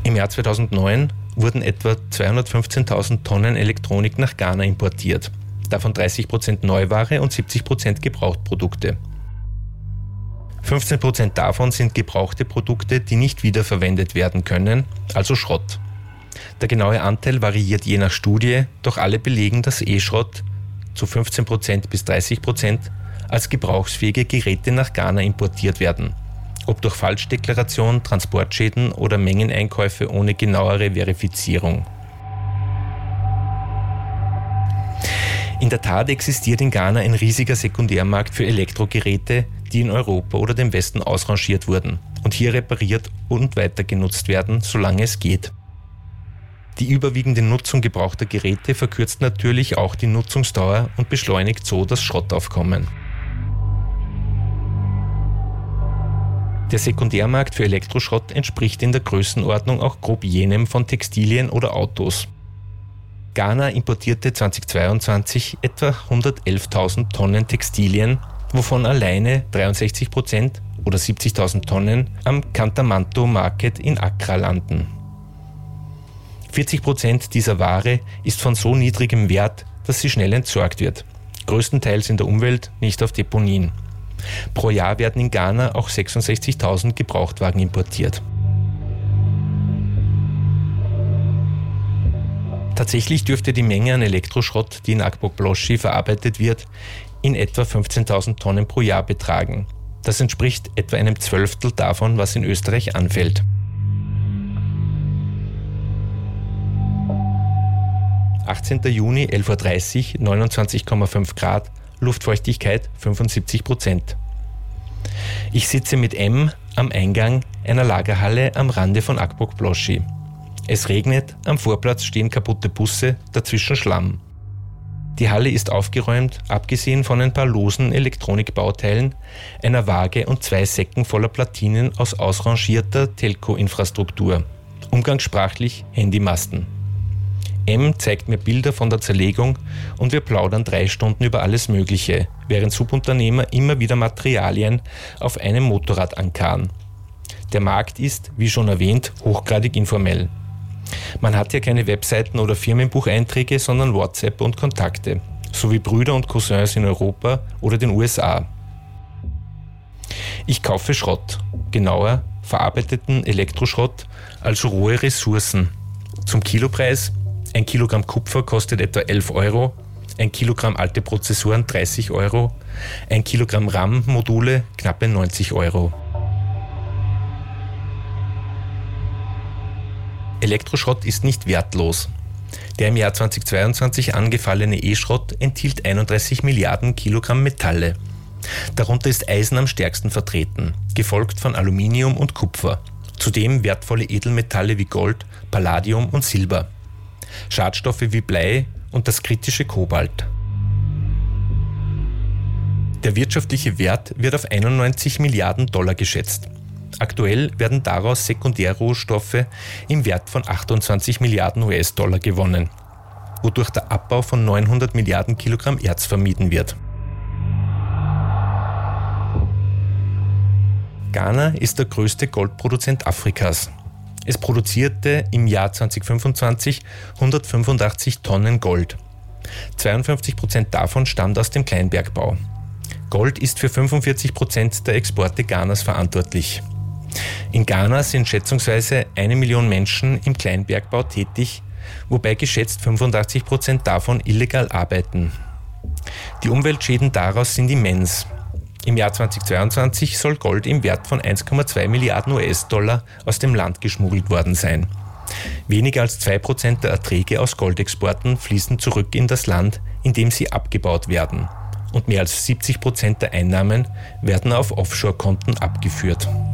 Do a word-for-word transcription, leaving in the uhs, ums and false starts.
Im Jahr zweitausendneun wurden etwa zweihundertfünfzehntausend Tonnen Elektronik nach Ghana importiert, davon dreißig Prozent Neuware und siebzig Prozent Gebrauchtprodukte. fünfzehn Prozent davon sind gebrauchte Produkte, die nicht wiederverwendet werden können, also Schrott. Der genaue Anteil variiert je nach Studie, doch alle belegen, dass E-Schrott zu fünfzehn Prozent bis dreißig Prozent als gebrauchsfähige Geräte nach Ghana importiert werden. Ob durch Falschdeklaration, Transportschäden oder Mengeneinkäufe ohne genauere Verifizierung. In der Tat existiert in Ghana ein riesiger Sekundärmarkt für Elektrogeräte, die in Europa oder dem Westen ausrangiert wurden und hier repariert und weiter genutzt werden, solange es geht. Die überwiegende Nutzung gebrauchter Geräte verkürzt natürlich auch die Nutzungsdauer und beschleunigt so das Schrottaufkommen. Der Sekundärmarkt für Elektroschrott entspricht in der Größenordnung auch grob jenem von Textilien oder Autos. Ghana importierte zweitausendzweiundzwanzig etwa hundertelftausend Tonnen Textilien, wovon alleine dreiundsechzig Prozent oder siebzigtausend Tonnen am Kantamanto Market in Accra landen. vierzig Prozent dieser Ware ist von so niedrigem Wert, dass sie schnell entsorgt wird, größtenteils in der Umwelt, nicht auf Deponien. Pro Jahr werden in Ghana auch sechsundsechzigtausend Gebrauchtwagen importiert. Tatsächlich dürfte die Menge an Elektroschrott, die in Akpok-Ploschi verarbeitet wird, in etwa fünfzehntausend Tonnen pro Jahr betragen. Das entspricht etwa einem Zwölftel davon, was in Österreich anfällt. achtzehnten Juni, elf Uhr dreißig, neunundzwanzig Komma fünf Grad, Luftfeuchtigkeit fünfundsiebzig Prozent. Ich sitze mit M am Eingang einer Lagerhalle am Rande von Akpok-Ploschi. Es regnet, am Vorplatz stehen kaputte Busse, dazwischen Schlamm. Die Halle ist aufgeräumt, abgesehen von ein paar losen Elektronikbauteilen, einer Waage und zwei Säcken voller Platinen aus ausrangierter Telco-Infrastruktur. Umgangssprachlich Handymasten. M zeigt mir Bilder von der Zerlegung und wir plaudern drei Stunden über alles Mögliche, während Subunternehmer immer wieder Materialien auf einem Motorrad ankarren. Der Markt ist, wie schon erwähnt, hochgradig informell. Man hat ja keine Webseiten oder Firmenbucheinträge, sondern WhatsApp und Kontakte, sowie Brüder und Cousins in Europa oder den U S A. Ich kaufe Schrott, genauer verarbeiteten Elektroschrott, also rohe Ressourcen. Zum Kilopreis: ein Kilogramm Kupfer kostet etwa elf Euro, ein Kilogramm alte Prozessoren dreißig Euro, ein Kilogramm RAM-Module knappe neunzig Euro. Elektroschrott ist nicht wertlos. Der im Jahr zweitausendzweiundzwanzig angefallene E-Schrott enthielt einunddreißig Milliarden Kilogramm Metalle. Darunter ist Eisen am stärksten vertreten, gefolgt von Aluminium und Kupfer. Zudem wertvolle Edelmetalle wie Gold, Palladium und Silber. Schadstoffe wie Blei und das kritische Kobalt. Der wirtschaftliche Wert wird auf einundneunzig Milliarden Dollar geschätzt. Aktuell werden daraus Sekundärrohstoffe im Wert von achtundzwanzig Milliarden U S-Dollar gewonnen, wodurch der Abbau von neunhundert Milliarden Kilogramm Erz vermieden wird. Ghana ist der größte Goldproduzent Afrikas. Es produzierte im Jahr zweitausendfünfundzwanzig hundertfünfundachtzig Tonnen Gold. zweiundfünfzig Prozent davon stammt aus dem Kleinbergbau. Gold ist für fünfundvierzig Prozent der Exporte Ghanas verantwortlich. In Ghana sind schätzungsweise eine Million Menschen im Kleinbergbau tätig, wobei geschätzt fünfundachtzig Prozent davon illegal arbeiten. Die Umweltschäden daraus sind immens. Im Jahr zweitausendzweiundzwanzig soll Gold im Wert von eins Komma zwei Milliarden U S-Dollar aus dem Land geschmuggelt worden sein. Weniger als zwei Prozent der Erträge aus Goldexporten fließen zurück in das Land, in dem sie abgebaut werden. Und mehr als siebzig Prozent der Einnahmen werden auf Offshore-Konten abgeführt.